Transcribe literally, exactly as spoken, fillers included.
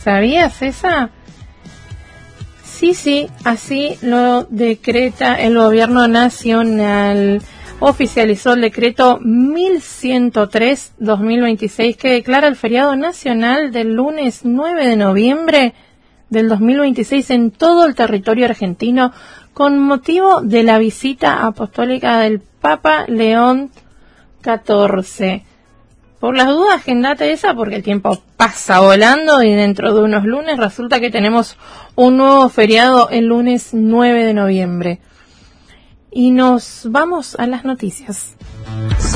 ¿Sabías esa? Sí, sí, así lo decreta el gobierno nacional. Oficializó el decreto mil ciento tres barra dos mil veintiséis que declara el feriado nacional del lunes nueve de noviembre del dos mil veintiséis en todo el territorio argentino con motivo de la visita apostólica del Papa León catorce. Por las dudas, agendate esa porque el tiempo pasa volando y dentro de unos lunes resulta que tenemos un nuevo feriado el lunes nueve de noviembre. Y nos vamos a las noticias.